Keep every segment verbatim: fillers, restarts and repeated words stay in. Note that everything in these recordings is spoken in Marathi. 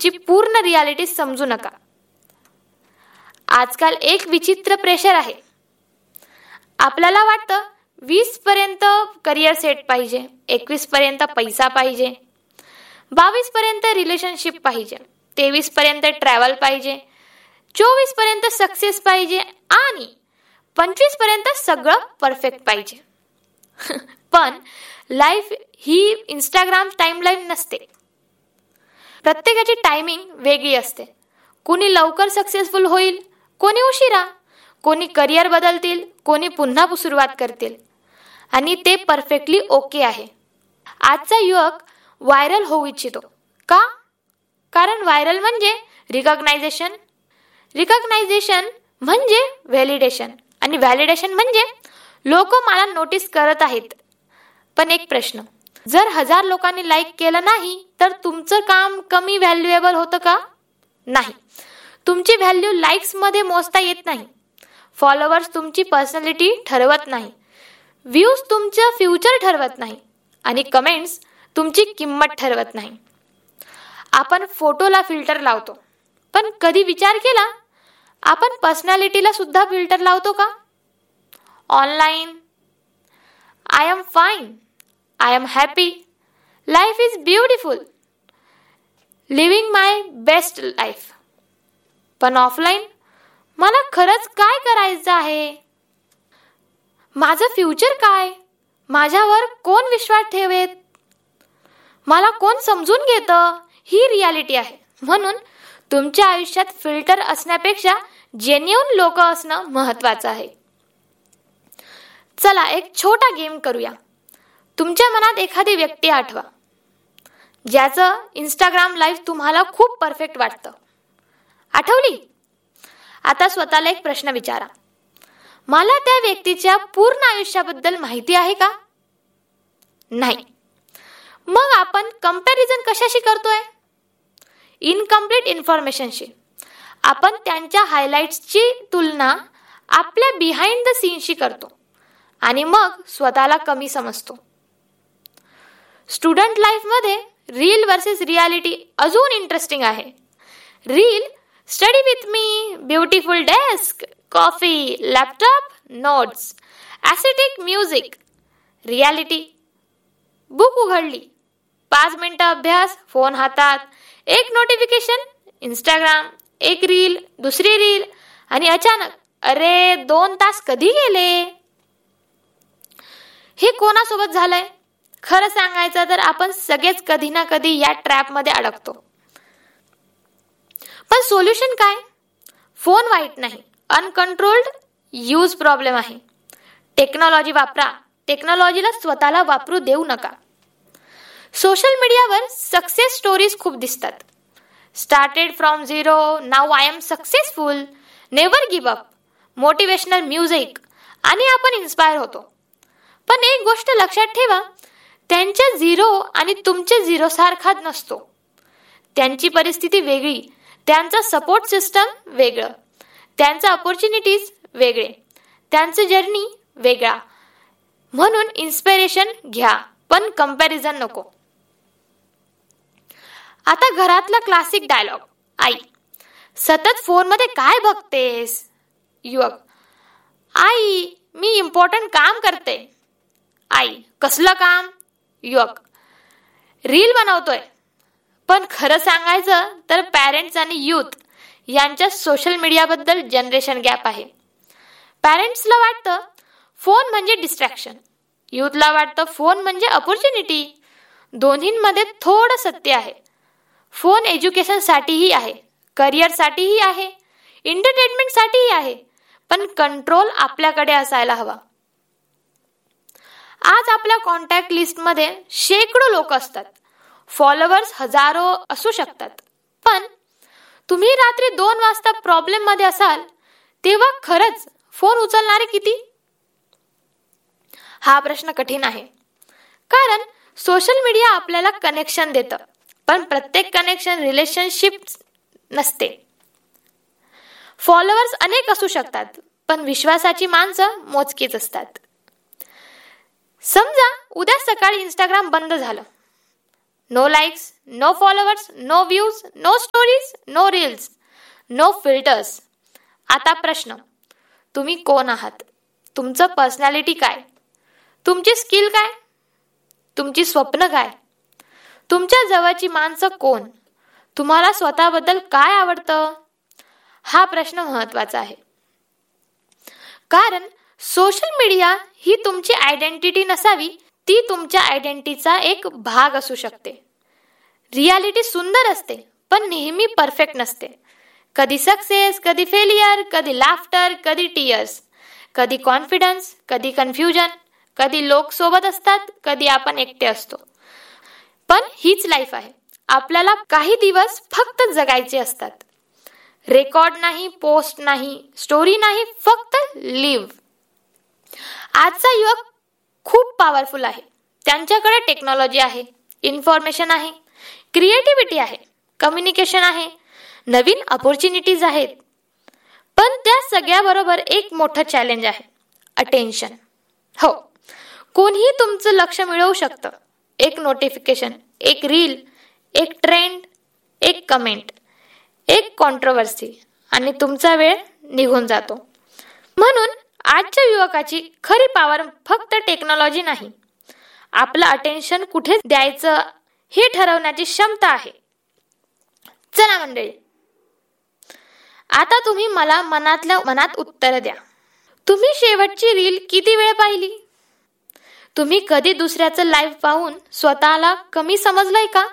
तुमची पूर्ण रियालिटी समजू नका. आजकाल एक विचित्र प्रेशर आहे. आपल्याला वाटतं वीस पर्यंत करिअर सेट पाहिजे, एकवीस पर्यंत पैसा पाहिजे, बावीस पर्यंत रिलेशनशिप पाहिजे, तेवीस पर्यंत ट्रॅव्हल पाहिजे, चोवीस पर्यंत सक्सेस पाहिजे आणि पंचवीस पर्यंत सगळं परफेक्ट पाहिजे. पण लाईफ ही इंस्टाग्राम टाइमलाईन नसते. प्रत्येकाची टायमिंग वेगळी असते. कोणी लवकर सक्सेसफुल होईल, कोणी उशिरा, कोणी करिअर बदलतील, कोणी पुन्हा सुरुवात करतील आणि ते परफेक्टली ओके आहे. आजचा युवक व्हायरल होऊ इच्छितो. का? कारण व्हायरल म्हणजे रिकॉग्नायझेशन, रिकॉग्नायझेशन म्हणजे व्हॅलिडेशन आणि व्हॅलिडेशन म्हणजे लोक मला नोटीस करत आहेत. पण एक प्रश्न, जर हजार लोकांनी लाईक केलं नाही तर तुमचं काम कमी व्हॅल्युएबल होतं का? नाही. तुमची व्हॅल्यू लाईक्स मध्ये मोजता येत नाही. फॉलोअर्स तुमची पर्सनॅलिटी ठरवत नाही, व्ह्यूज तुमचं फ्युचर ठरवत नाही आणि कमेंट्स तुमची किंमत ठरवत नाही. आपण फोटोला फिल्टर लावतो, पण कधी विचार केला आपण पर्सनॅलिटीला सुद्धा फिल्टर लावतो का? Online I am fine, I am happy, life is beautiful, living my best life. पण ऑफलाईन मला खरंच काय करायचं आहे, माझं फ्युचर काय, माझ्यावर कोण विश्वास ठेवेत, मला कोण समजून घेतं, ही रियालिटी आहे. म्हणून तुमच्या आयुष्यात फिल्टर असण्यापेक्षा जेन्युइन लोक असणं महत्वाचं आहे. चला एक छोटा गेम करूया. तुमच्या मनात एखादी व्यक्ती आठवा ज्याचं इंस्टाग्राम लाईव्ह तुम्हाला खूप परफेक्ट वाटतं. आठवली? आता स्वतःला एक प्रश्न विचारा, मला त्या व्यक्तीच्या पूर्ण आयुष्याबद्दल माहिती आहे का? नाही. मग आपण कंपॅरिझन कशाशी करतोय? इनकम्प्लीट इन्फॉर्मेशनशी. आपण त्यांच्या हायलाइट्सची तुलना आपल्या बिहाइंड द सीनशी करतो आणि मग स्वतःला कमी समजतो. स्टुडंट लाईफमध्ये रील वर्सेस रियालिटी अजून इंटरेस्टिंग आहे. Reel study with me, beautiful desk, coffee, laptop, notes, aesthetic music. Reality book उघडली, पाच मिनिटं अभ्यास, फोन हातात, एक नोटिफिकेशन, इंस्टाग्राम, एक रील, दुसरी रील आणि अचानक अरे दोन तास कधी गेले. हे कोणासोबत झालंय? खरं सांगायचं तर आपण सगळेच कधी ना कधी या ट्रॅपमध्ये अडकतो. पण सोल्युशन काय? फोन वाईट नाही, अनकंट्रोल्ड यूज प्रॉब्लेम आहे. टेक्नॉलॉजी वापरा, टेक्नॉलॉजीला स्वतःला वापरू देऊ नका. सोशल मीडियावर सक्सेस स्टोरीज खूप दिसतात. Started from zero, now I am successful, never give up, motivational music आणि आपण इन्स्पायर होतो. पण एक गोष्ट लक्षात ठेवा, त्यांच्या झिरो आणि तुमचे झिरो सारखाच नसतो. त्यांची परिस्थिती वेगळी, त्यांचा सपोर्ट सिस्टम वेगळं, त्यांचा अपॉर्च्युनिटीज वेगळे, त्यांचं जर्नी वेगळा. म्हणून इन्स्पिरेशन घ्या पण कंपॅरिझन नको. आता घरातला क्लासिक डायलॉग, आई सतत फोनमध्ये काय बघतेस? युवक, आई मी इम्पॉर्टंट काम करते. आई, कसलं काम? युवक, रील बनवतोय. पण खरं सांगायचं तर पॅरेंट्स आणि यूथ यांच्या सोशल मीडियाबद्दल जनरेशन गॅप आहे. पॅरेंट्सला वाटतं फोन म्हणजे डिस्ट्रॅक्शन, यूथला वाटतं फोन म्हणजे अपॉर्च्युनिटी. दोन्हींमध्ये थोडं सत्य आहे. फोन एज्युकेशनसाठीही आहे, करिअरसाठीही आहे, एंटरटेनमेंटसाठीही आहे, पण कंट्रोल आपल्याकडे असायला हवा. आज आपल्या कॉन्टॅक्ट लिस्टमध्ये शेकडो लोक असतात, फॉलोअर्स हजारो असू शकतात. पण तुम्ही रात्री दोन वाजता प्रॉब्लेम मध्ये असाल तेव्हा खरंच फोन उचलणारे किती? हा प्रश्न कठीण आहे. कारण सोशल मीडिया आपल्याला कनेक्शन देतं, पण प्रत्येक कनेक्शन रिलेशनशिप नसते. फॉलोअर्स अनेक असू शकतात, पण विश्वासाची माणसं मोजकीच असतात. समजा उद्या सकाळी इंस्टाग्राम बंद झालं, no likes, no followers, no views, no stories, know reels, no filters. आता प्रश्न, तुम्ही कोण आहात? तुमचं पर्सनॅलिटी काय? तुमची स्किल काय? तुमची स्वप्न काय? तुमच्या जवळची माणसं कोण? तुम्हाला स्वतःबद्दल काय आवडतं? हा प्रश्न महत्त्वाचा आहे. कारण सोशल मीडिया ही तुमची आयडेंटिटी नसावी, ती तुमच्या आयडेंटिटीचा एक भाग असू शकते. रियालिटी सुंदर असते, पण नेहमी परफेक्ट नसते. कधी सक्सेस, कधी फेलियर, कधी लाफ्टर, कधी टीयर्स, कधी कॉन्फिडन्स, कधी कन्फ्युजन, कधी लोक सोबत असतात, कधी आपण एकटे असतो. पण हीच लाईफ आहे. आपल्याला काही दिवस फक्त जगायचे असतात. रेकॉर्ड नाही, पोस्ट नाही, स्टोरी नाही, फक्त लिव्ह. आजचा युवक खूप पॉवरफुल आहे. त्यांच्याकडे टेक्नॉलॉजी आहे, इन्फॉर्मेशन आहे, क्रिएटिव्हिटी आहे, कम्युनिकेशन आहे, नवीन अपॉर्च्युनिटीज आहेत. पण त्या सगळ्याबरोबर एक मोठं चॅलेंज आहे, अटेन्शन. हो, कोणीही तुमचं लक्ष मिळवू शकतं. एक नोटिफिकेशन, एक रील, एक ट्रेंड, एक कमेंट, एक कॉन्ट्रोवर्सी आणि तुमचा वेळ निघून जातो. म्हणून आजच्या युवकाची खरी पॉवर फक्त टेक्नॉलॉजी नाही, आपलं अटेन्शन कुठे द्यायचं हे ठरवण्याची क्षमता आहे. चला मंडळी, आता तुम्ही मला मनातल्या मनात उत्तर द्या. तुम्ही शेवटची रील किती वेळ पाहिली? तुम्ही कधी दुसऱ्याचं लाईव्ह पाहून स्वतःला कमी समजलंय का?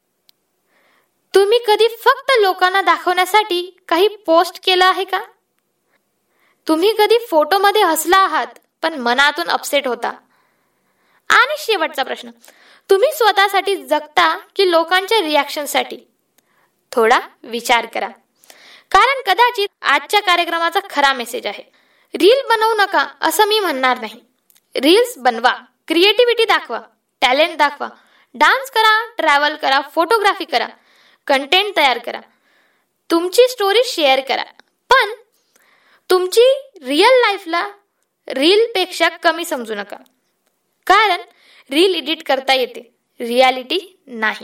तुम्ही कधी फक्त लोकांना दाखवण्यासाठी काही पोस्ट केलं आहे का? तुम्ही कधी फोटोमध्ये हसला आहात पण मनातून अपसेट होता? आणि शेवटचा प्रश्न, तुम्ही स्वतःसाठी जगता की लोकांच्या रिॲक्शनसाठी? थोडा विचार करा, कारण कदाचित आजच्या कार्यक्रमाचा खरा मेसेज आहे. रील बनवू नका असं मी म्हणणार नाही. रील्स बनवा, क्रिएटिव्हिटी दाखवा, टॅलेंट दाखवा, डान्स करा, ट्रॅव्हल करा, फोटोग्राफी करा, कंटेंट तयार करा, तुमची स्टोरी शेअर करा. पण तुमची रिअल लाईफला रीलपेक्षा कमी समजू नका. कारण रील एडिट करता येते, रियालिटी नाही.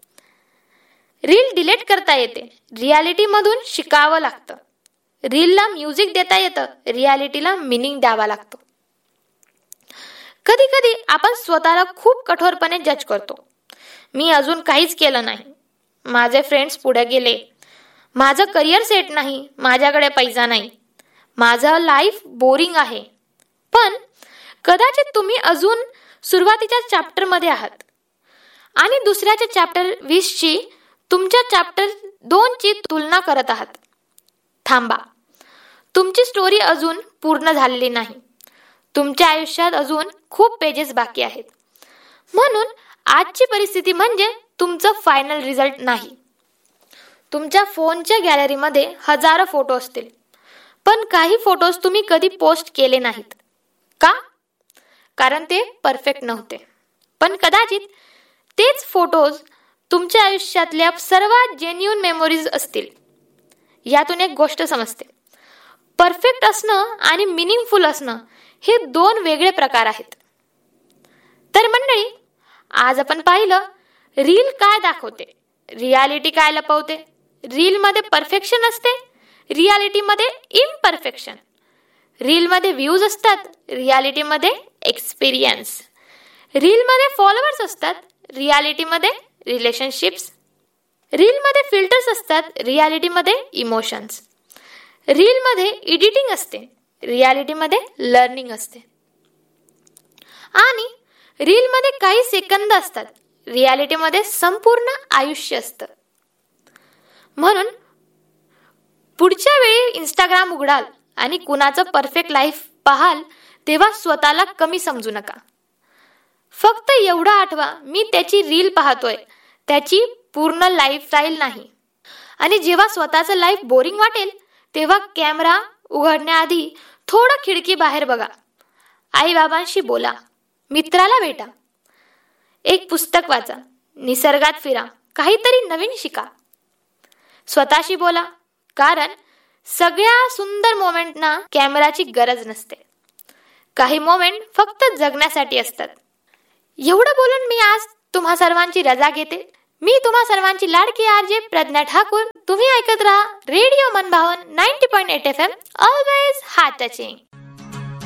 रील डिलीट करता येते, रियालिटीमधून शिकावं लागतं. रीलला म्युझिक देता येतं, रियालिटीला मिनिंग द्यावा लागतो. कधी कधी आपण स्वतःला खूप कठोरपणे जज करतो. मी अजून काहीच केलं नाही, माझे फ्रेंड्स पुढे गेले, माझं करिअर सेट नाही, माझ्याकडे पैसा नाही, माझं लाईफ बोरिंग आहे. पण कदाचित तुम्ही अजून सुरुवातीच्या चॅप्टरमध्ये आहात आणि दुसऱ्याच्या चॅप्टर वीसची तुमच्या चॅप्टर दोनची तुलना करत आहात. थांबा, तुमची स्टोरी अजून पूर्ण झालेली नाही. तुमच्या आयुष्यात अजून खूप पेजेस बाकी आहेत. म्हणून आजची परिस्थिती म्हणजे तुमचं फायनल रिझल्ट नाही. तुमच्या फोनच्या गॅलरीमध्ये हजारो फोटो असतील, पण काही फोटोज तुम्ही कधी पोस्ट केले नाहीत. का? कारण ते परफेक्ट नव्हते. पण कदाचित तेच फोटोज तुमच्या आयुष्यातल्या सर्वात जेन्युइन मेमोरीज असतील. यातून एक गोष्ट समजते, परफेक्ट असणं आणि मिनिंगफुल असणं हे दोन वेगळे प्रकार आहेत. तर मंडळी, आज आपण पाहिलं रील काय दाखवते, रियालिटी काय लपवते. रीलमध्ये परफेक्शन असते, रियालिटीमध्ये इम्परफेक्शन. रीलमध्ये व्ह्यूज असतात, रियालिटीमध्ये एक्सपिरियन्स. रीलमध्ये फॉलोअर्स असतात, रियालिटीमध्ये रिलेशनशिप्स. रीलमध्ये फिल्टर्स असतात, रियालिटीमध्ये इमोशन्स. रीलमध्ये एडिटिंग असते, रियालिटीमध्ये लर्निंग असते. आणि रीलमध्ये काही सेकंद असतात, रियालिटीमध्ये संपूर्ण आयुष्य असतं. म्हणून पुढच्या वेळी इंस्टाग्राम उघडाल आणि कुणाचं परफेक्ट लाईफ पाहाल तेव्हा स्वतःला कमी समजू नका. फक्त एवढं आठवा, मी त्याची रील पाहतोय, त्याची पूर्ण लाईफस्टाईल नाही. आणि जेव्हा स्वतःचं लाईफ बोरिंग वाटेल तेव्हा कॅमेरा उघडण्याआधी थोडं खिडकी बाहेर बघा, आई बाबांशी बोला, मित्राला भेटा, एक पुस्तक वाचा, निसर्गात फिरा, काहीतरी नवीन शिका, स्वतःशी बोला. कारण सगळ्या सुंदर मोमेंटना कॅमेराची गरज नसते. काही मोमेंट फक्त जगण्यासाठी असतात. एवढं बोलून मी आज तुम्हा सर्वांची रजा घेते. मी तुम्हा सर्वांची लाडकी आरजे प्रज्ञा ठाकूर. तुम्ही ऐकत राहा रेडिओ मनभावन ninety point eight F M, always heart touching.